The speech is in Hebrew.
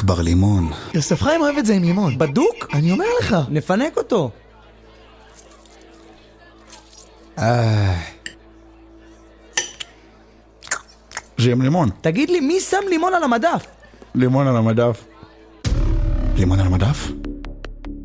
בר לימון. יוסף חיים אוהב את זה עם לימון. בדוק? אני אומר לך. נפנק אותו. זה עם לימון. תגיד לי, מי שם לימון על המדף? לימון על המדף. לימון על המדף?